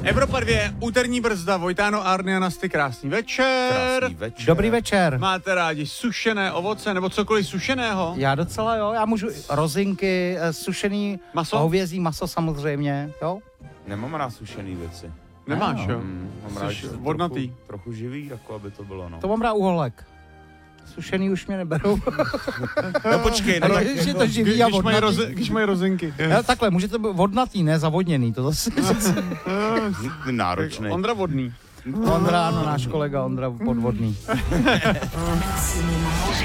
Evropa 2, úterní brzda, Vojtáno, Arny a Nasty, krásný večer. Krásný večer. Dobrý večer. Máte rádi sušené ovoce nebo cokoliv sušeného? Já docela jo, já můžu rozinky, sušený Maso? hovězí maso samozřejmě, jo. Nemám rád sušený věci. Nemáš, jo? Mám rád, Jsi že to vodnatý. trochu živý, jako aby to bylo, no. To mám rád uholek. Sušený už mě neberou. No počkej, no tak Když je to živý a vodnatý. Když mají rozinky. Takhle, může to být vodnatý, ne zavodněný, to zase. náročný. Ondra vodný. Ondra, no náš kolega Ondra podvodný. Maximum